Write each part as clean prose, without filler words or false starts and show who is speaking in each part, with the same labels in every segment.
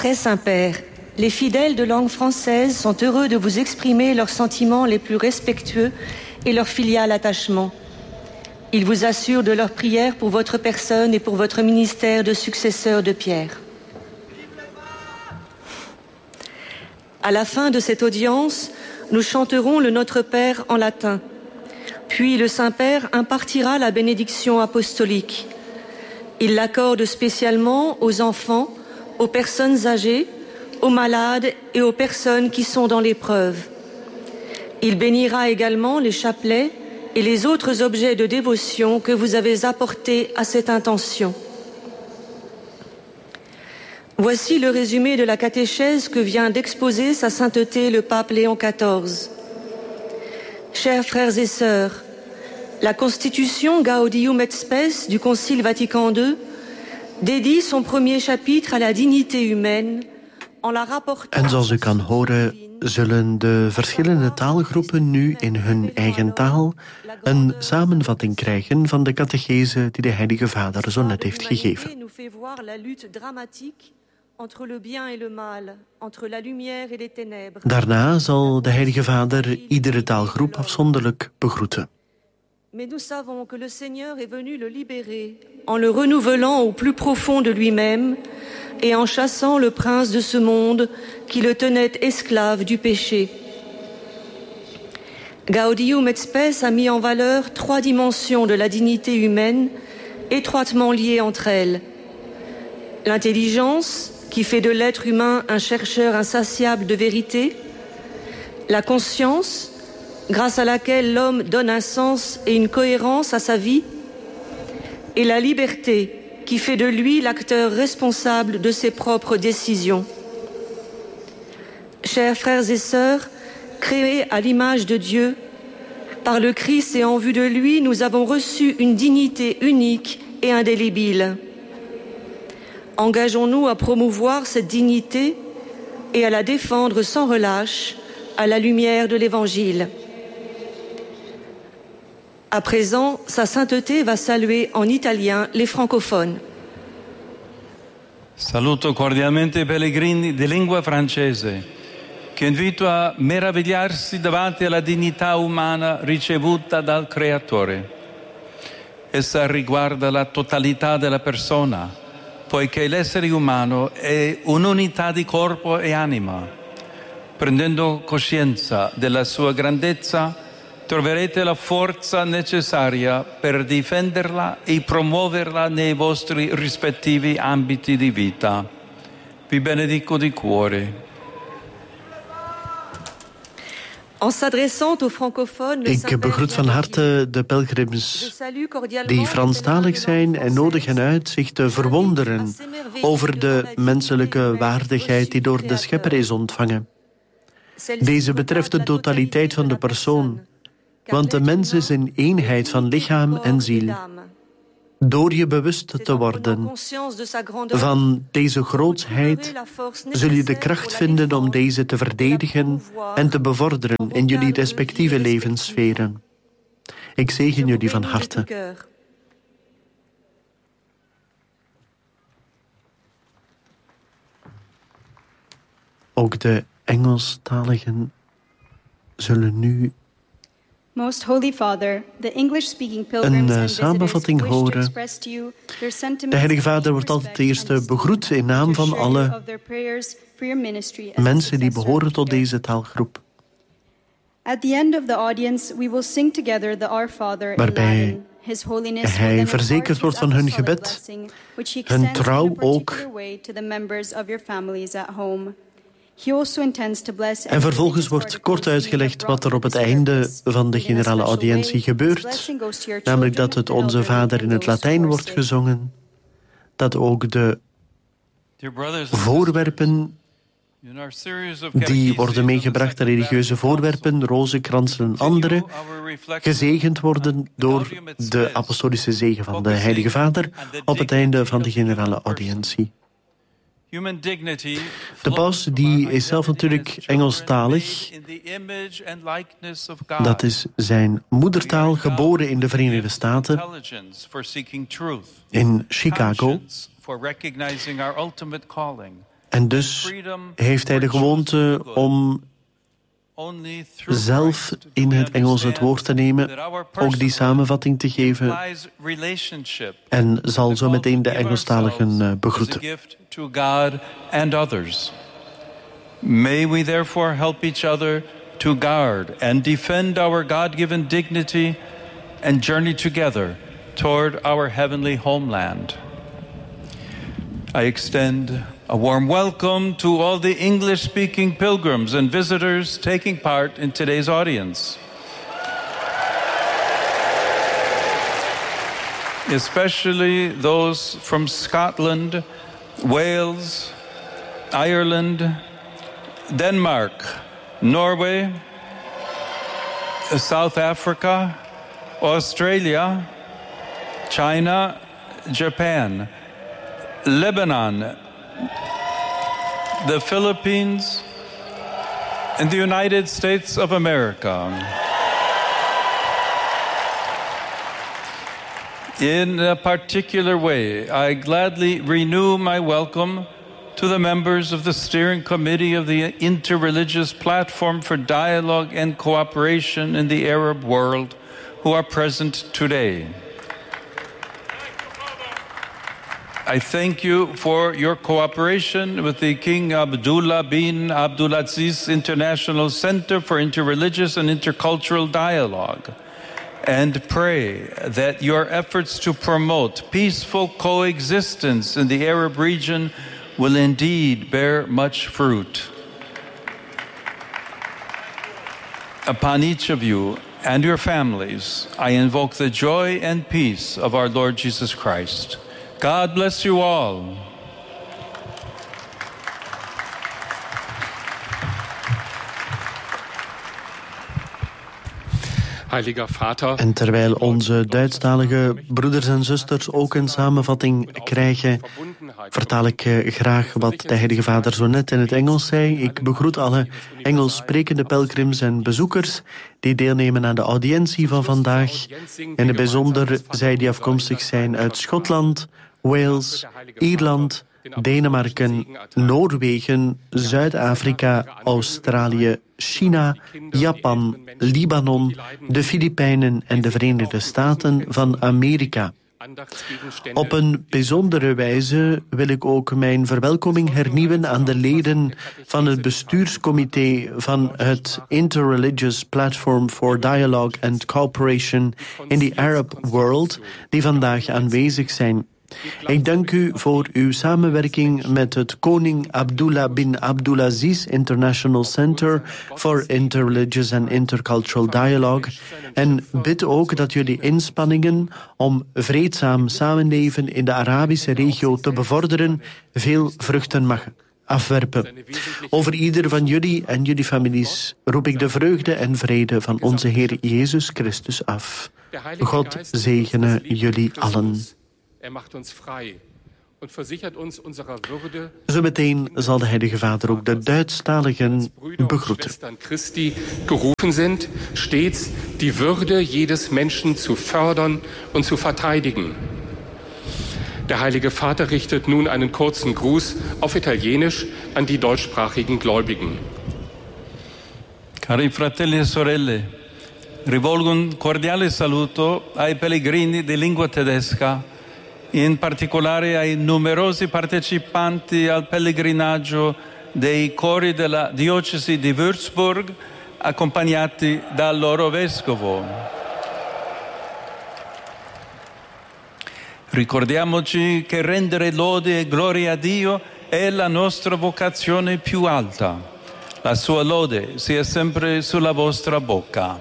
Speaker 1: Très Saint-Père, les fidèles de langue française sont heureux de vous exprimer leurs sentiments les plus respectueux et leur filial attachement. Ils vous assurent de leur prière pour votre personne et pour votre ministère de successeur de Pierre. À la fin de cette audience, nous chanterons le Notre Père en latin. Puis le Saint-Père impartira la bénédiction apostolique. Il l'accorde spécialement aux enfants, aux personnes âgées, aux malades et aux personnes qui sont dans l'épreuve. Il bénira également les chapelets et les autres objets de dévotion que vous avez apportés à cette intention. Voici le résumé de la catéchèse que vient d'exposer sa sainteté le pape Léon XIV. Chers frères et sœurs, la constitution Gaudium et Spes du Concile Vatican II dédie son premier chapitre à la dignité humaine en la rapportant...
Speaker 2: En zoals u kan horen, zullen de verschillende taalgroepen nu in hun eigen taal een samenvatting krijgen van de catechese die de Heilige Vader zo net heeft gegeven. Daarna zal de Heilige Vader iedere taalgroep afzonderlijk begroeten.
Speaker 1: Mais nous savons que le Seigneur est venu le libérer en le renouvelant au plus profond de lui-même et en chassant le prince de ce monde qui le tenait esclave du péché. Gaudium et Spes a mis en valeur 3 dimensions de la dignité humaine étroitement liées entre elles. L'intelligence, qui fait de l'être humain un chercheur insatiable de vérité, la conscience, grâce à laquelle l'homme donne un sens et une cohérence à sa vie, et la liberté, qui fait de lui l'acteur responsable de ses propres décisions. Chers frères et sœurs, créés à l'image de Dieu, par le Christ et en vue de lui, nous avons reçu une dignité unique et indélébile. Engageons-nous à promouvoir cette dignité et à la défendre sans relâche à la lumière de l'Évangile. À présent, sa sainteté va saluer en italien les francophones.
Speaker 3: Saluto cordialmente i pellegrini di lingua francese, che invito a meravigliarsi davanti alla dignità umana ricevuta dal Creatore. Essa riguarda la totalità della persona, poiché l'essere umano è un'unità di corpo e anima. Prendendo coscienza della sua grandezza, troverete la forza necessaria per difenderla e promuoverla nei vostri rispettivi ambiti di vita. Vi benedico di cuore.
Speaker 2: Ik begroet van harte de pelgrims die Franstalig zijn en nodig hen uit zich te verwonderen over de menselijke waardigheid die door de Schepper is ontvangen. Deze betreft de totaliteit van de persoon, want de mens is een eenheid van lichaam en ziel. Door je bewust te worden van deze grootsheid, zul je de kracht vinden om deze te verdedigen en te bevorderen in jullie respectieve levenssferen. Ik zegen jullie van harte. Ook de Engelstaligen zullen nu
Speaker 4: Most Holy Father, the English-speaking pilgrims and
Speaker 2: samenvatting horen. De Heilige Vader wordt altijd eerst begroet in naam van alle mensen die behoren tot deze taalgroep. Waarbij hij verzekerd wordt van hun gebed, hun trouw ook. En vervolgens wordt kort uitgelegd wat er op het einde van de generale audiëntie gebeurt. Namelijk dat het Onze Vader in het Latijn wordt gezongen. Dat ook de voorwerpen die worden meegebracht, de religieuze voorwerpen, rozenkransen en andere, gezegend worden door de apostolische zegen van de Heilige Vader op het einde van de generale audiëntie. De paus die is zelf natuurlijk Engelstalig. Dat is zijn moedertaal, geboren in de Verenigde Staten, in Chicago. En dus heeft hij de gewoonte om zelf in het Engels het woord te nemen, ook die samenvatting te geven, en zal zo meteen de Engelstaligen begroeten.
Speaker 3: May we therefore help each other to guard and defend our God-given dignity and journey together toward our heavenly homeland. I extend a warm welcome to all the English-speaking pilgrims and visitors taking part in today's audience. Especially those from Scotland, Wales, Ireland, Denmark, Norway, South Africa, Australia, China, Japan, Lebanon, the Philippines, and the United States of America. In a particular way, I gladly renew my welcome to the members of the steering committee of the Interreligious Platform for Dialogue and Cooperation in the Arab World who are present today. I thank you for your cooperation with the King Abdullah bin Abdulaziz International Center for Interreligious and Intercultural Dialogue, and pray that your efforts to promote peaceful coexistence in the Arab region will indeed bear much fruit. Upon each of you and your families, I invoke the joy and peace of our Lord Jesus Christ. God bless you all.
Speaker 2: En terwijl onze Duitsstalige broeders en zusters ook een samenvatting krijgen, vertaal ik graag wat de Heilige Vader zo net in het Engels zei. Ik begroet alle Engels sprekende pelgrims en bezoekers die deelnemen aan de audiëntie van vandaag. In het bijzonder zij die afkomstig zijn uit Schotland, Wales, Ierland, Denemarken, Noorwegen, Zuid-Afrika, Australië, China, Japan, Libanon, de Filipijnen en de Verenigde Staten van Amerika. Op een bijzondere wijze wil ik ook mijn verwelkoming hernieuwen aan de leden van het bestuurscomité van het Interreligious Platform for Dialogue and Cooperation in the Arab World, die vandaag aanwezig zijn. Ik dank u voor uw samenwerking met het Koning Abdullah bin Abdulaziz International Center for Interreligious and Intercultural Dialogue en bid ook dat jullie inspanningen om vreedzaam samenleven in de Arabische regio te bevorderen veel vruchten mag afwerpen. Over ieder van jullie en jullie families roep ik de vreugde en vrede van onze Heer Jezus Christus af. God zegene jullie allen. Zometeen zal de Heilige Vader ook de Duitsstaligen begroeten.
Speaker 5: Christi gerufen sind, stets die Würde jedes Menschen zu fördern und zu verteidigen. Der Heilige Vater richtet nun einen kurzen Gruß auf Italienisch an die deutschsprachigen Gläubigen.
Speaker 3: Cari fratelli e sorelle, rivolgo un cordiale saluto ai pellegrini di lingua tedesca, in particolare ai numerosi partecipanti al pellegrinaggio dei cori della diocesi di Würzburg, accompagnati dal loro vescovo. Ricordiamoci che rendere lode e gloria a Dio è la nostra vocazione più alta. La sua lode sia sempre sulla vostra bocca.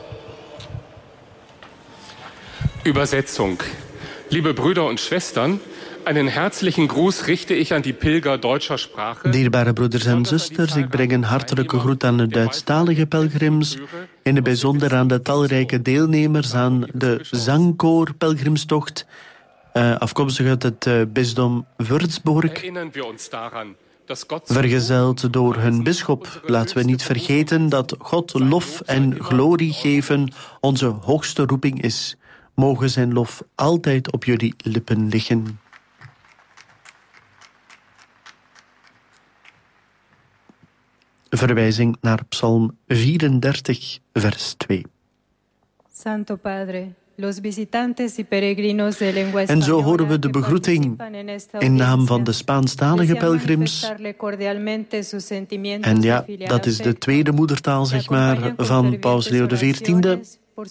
Speaker 5: Übersetzung. Liebe Brüder und Schwestern, einen herzlichen Gruß richte ich an die Pilger deutscher Sprache.
Speaker 2: Dierbare broeders en zusters, ik breng een hartelijke groet aan de Duitsstalige pelgrims, in het bijzonder aan de talrijke deelnemers aan de zangkoor-pelgrimstocht, afkomstig uit het bisdom Würzburg, vergezeld door hun bisschop. Laten we niet vergeten dat God lof en glorie geven onze hoogste roeping is. Mogen zijn lof altijd op jullie lippen liggen. verwijzing naar Psalm 34, vers 2.
Speaker 6: Santo Padre, los visitantes y peregrinos de lengua
Speaker 2: En zo horen we de begroeting in naam van de Spaanstalige pelgrims. En ja, dat is de tweede moedertaal, zeg maar, van Paus Leo XIV.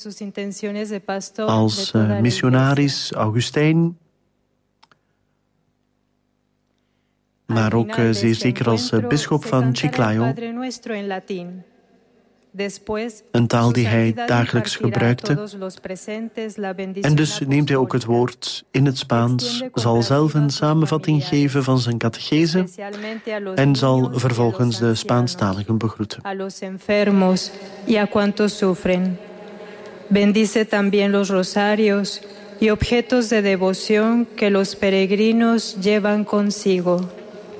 Speaker 2: Als missionaris Augustijn, maar ook zeer zeker als bisschop van Chiclayo. Een taal die hij dagelijks gebruikte. En dus neemt hij ook het woord in het Spaans, zal zelf een samenvatting geven van zijn catechese en zal vervolgens de Spaanstaligen begroeten.
Speaker 6: Bendice también los rosarios y objetos de devoción que los peregrinos llevan consigo.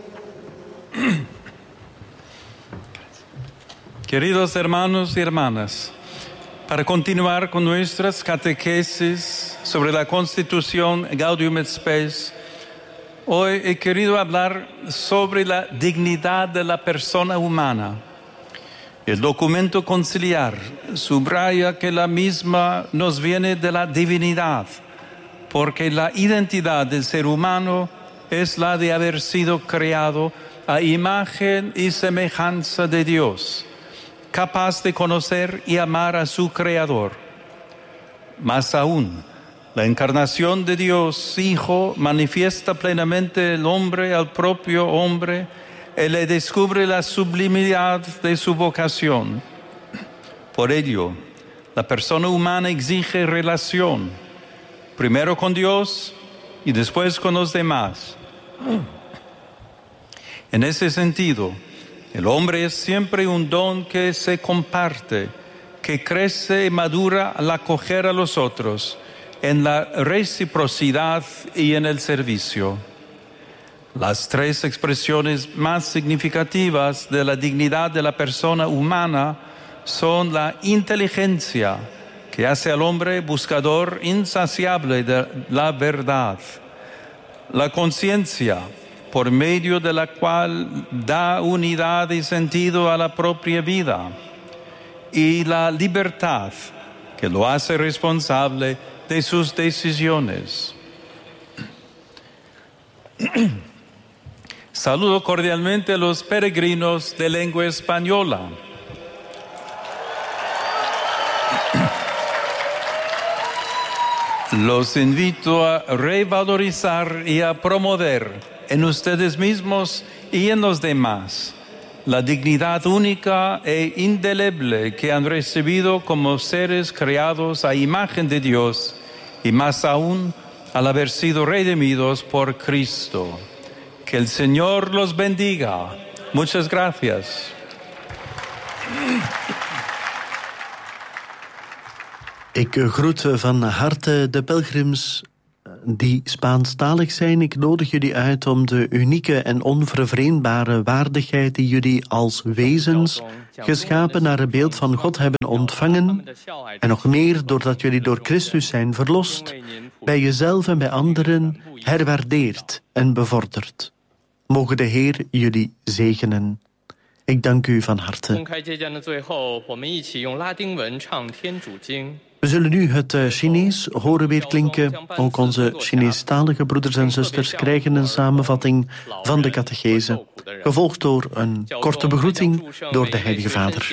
Speaker 3: Queridos hermanos y hermanas, para continuar con nuestras catequesis sobre la Constitución Gaudium et Spes, hoy he querido hablar sobre la dignidad de la persona humana. El documento conciliar subraya que la misma nos viene de la divinidad, porque la identidad del ser humano es la de haber sido creado a imagen y semejanza de Dios, capaz de conocer y amar a su Creador. Más aún, la encarnación de Dios Hijo manifiesta plenamente el hombre al propio hombre y le descubre la sublimidad de su vocación. Por ello, la persona humana exige relación, primero con Dios y después con los demás. En ese sentido, el hombre es siempre un don que se comparte, que crece y madura al acoger a los otros, en la reciprocidad y en el servicio. Las tres expresiones más significativas de la dignidad de la persona humana son la inteligencia, que hace al hombre buscador insaciable de la verdad, la conciencia, por medio de la cual da unidad y sentido a la propia vida, y la libertad, que lo hace responsable de sus decisiones. Saludo cordialmente a los peregrinos de lengua española. Los invito a revalorizar y a promover en ustedes mismos y en los demás la dignidad única e indeleble que han recibido como seres creados a imagen de Dios y más aún al haber sido redimidos por Cristo. Que el Señor los bendiga. Muchas gracias.
Speaker 2: Ik groet van harte de pelgrims die Spaanstalig zijn. Ik nodig jullie uit om de unieke en onvervreemdbare waardigheid die jullie als wezens, geschapen naar het beeld van God, hebben ontvangen, en nog meer doordat jullie door Christus zijn verlost, bij jezelf en bij anderen herwaardeerd en bevorderd. Mogen de Heer jullie zegenen. Ik dank u van harte. We zullen nu het Chinees horen weerklinken. Ook onze Chineestalige broeders en zusters krijgen een samenvatting van de catechese, gevolgd door een korte begroeting door de Heilige Vader.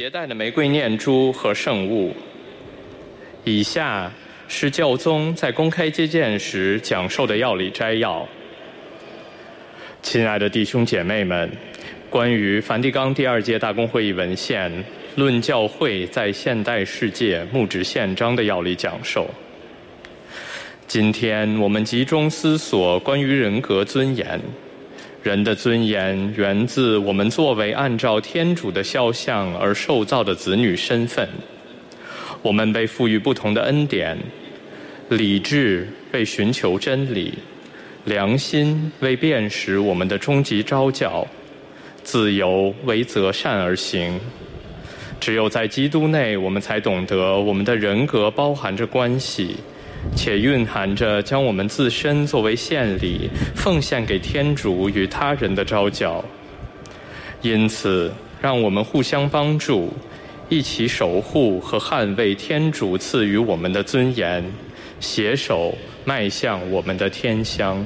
Speaker 7: 以下是教宗在公开接见时讲授的要理摘要。亲爱的弟兄姐妹们，关于梵蒂冈第二届大公会议文献《论教会在现代世界牧职宪章》的要理讲授。今天我们集中思索关于人格尊严。人的尊严源自我们作为按照天主的肖像而受造的子女身份。我们被赋予不同的恩典，理智为寻求真理，良心为辨识我们的终极召叫，自由为择善而行。只有在基督内，我们才懂得我们的人格包含着关系，且蕴含着将我们自身作为献礼奉献给天主与他人的召叫。因此， 让我们互相帮助，一起守护和捍卫天主赐予我们的尊严，携手迈向我们的天乡。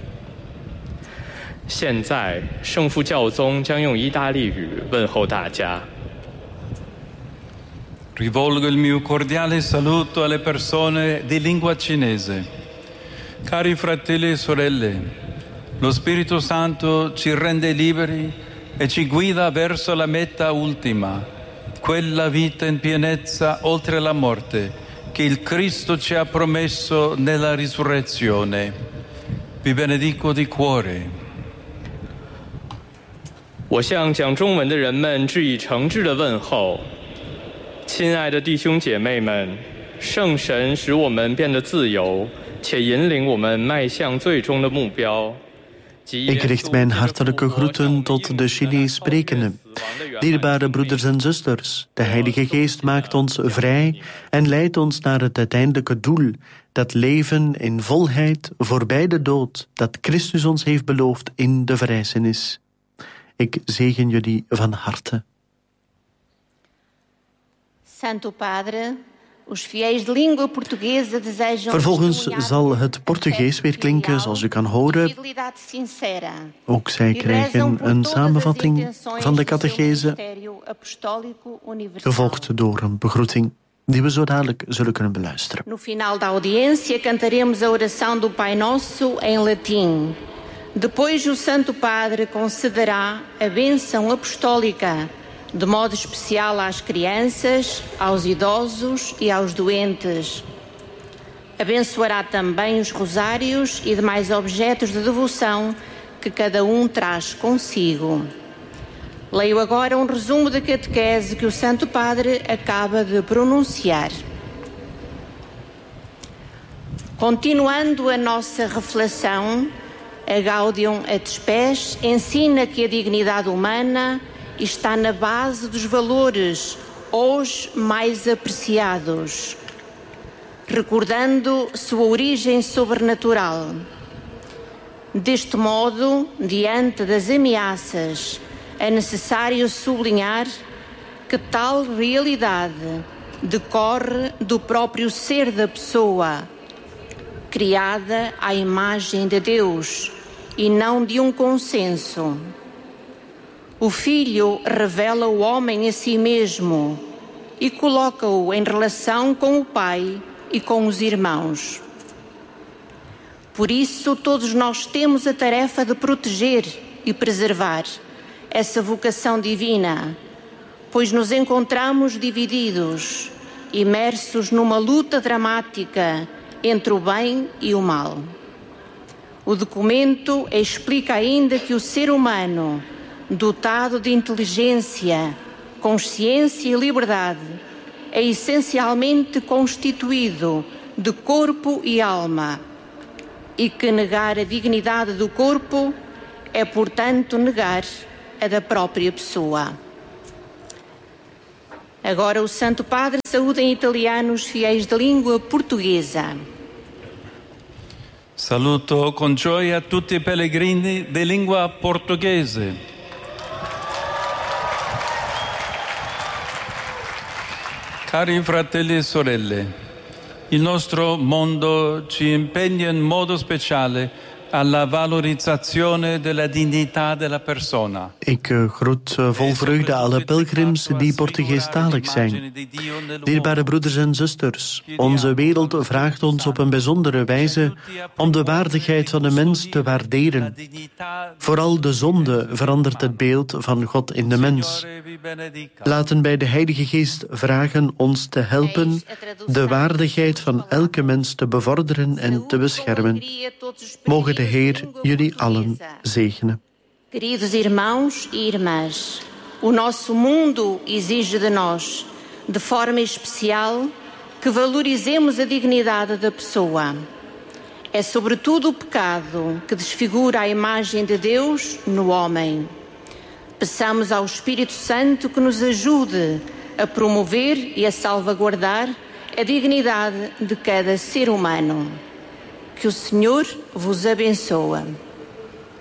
Speaker 7: 现在，圣父教宗将用意大利语问候大家。
Speaker 3: Rivolgo il mio cordiale saluto alle persone di lingua cinese. Cari fratelli e sorelle, lo Spirito Santo ci rende liberi e ci guida verso la meta ultima, quella vita in pienezza oltre la morte che il Cristo ci ha promesso nella risurrezione. Vi benedico di cuore.
Speaker 7: 我向讲中文的人们致以诚挚的问候。亲爱的弟兄姐妹们，圣神使我们变得自由，且引领我们迈向最终的目标。
Speaker 2: Ik richt mijn hartelijke groeten tot de Chinees sprekenden. Dierbare broeders en zusters, de Heilige Geest maakt ons vrij en leidt ons naar het uiteindelijke doel, dat leven in volheid voorbij de dood, dat Christus ons heeft beloofd in de verrijzenis. Ik zegen jullie van harte.
Speaker 8: Santo Padre, os fiéis de língua portuguesa desejam.
Speaker 2: Vervolgens zal het Portugees weer klinken, zoals u kan horen. Ook zij krijgen een samenvatting van de catechese, gevolgd door een begroeting die we zo dadelijk zullen kunnen beluisteren.
Speaker 8: No final da audiência cantaremos a oração do Pai Nosso em latim. Depois o Santo Padre concederá a bênção apostólica, de modo especial às crianças, aos idosos e aos doentes. Abençoará também os rosários e demais objetos de devoção que cada traz consigo. Leio agora um resumo da catequese que o Santo Padre acaba de pronunciar. Continuando a nossa reflexão, a Gaudium et Spes ensina que a dignidade humana está na base dos valores hoje mais apreciados, recordando sua origem sobrenatural. Deste modo, diante das ameaças, é necessário sublinhar que tal realidade decorre do próprio ser da pessoa, criada à imagem de Deus e não de um consenso. O Filho revela o homem a si mesmo e coloca-o em relação com o Pai e com os irmãos. Por isso, todos nós temos a tarefa de proteger e preservar essa vocação divina, pois nos encontramos divididos, imersos numa luta dramática entre o bem e o mal. O documento explica ainda que o ser humano, dotado de inteligência, consciência e liberdade, é essencialmente constituído de corpo e alma, e que negar a dignidade do corpo é, portanto, negar a da própria pessoa. Agora o Santo Padre saúda em italiano os fiéis de língua portuguesa.
Speaker 3: Saluto con gioia tutti i pellegrini di lingua portoghese. Cari fratelli e sorelle, il nostro mondo ci impegna in modo speciale alla valorizzazione della dignità della persona.
Speaker 2: Ik groet vol vreugde alle pelgrims die Portugeestalig zijn. Dierbare broeders en zusters, onze wereld vraagt ons op een bijzondere wijze om de waardigheid van de mens te waarderen. Vooral de zonde verandert het beeld van God in de mens. Laten wij de Heilige Geest vragen ons te helpen de waardigheid van elke mens te bevorderen en te beschermen. Mogen de Heer jullie allen zegenen.
Speaker 8: Queridos irmãos e irmãs, o nosso mundo exige de nós, de forma especial, que valorizemos a dignidade da pessoa. É sobretudo o pecado que desfigura a imagem de Deus no homem. Peçamos ao Espírito Santo que nos ajude a promover e a salvaguardar a dignidade de cada ser humano. Que o Senhor vos abençoe.